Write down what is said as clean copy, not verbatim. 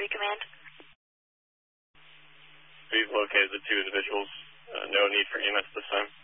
Command. We've located the two individuals. No need for EMS this time.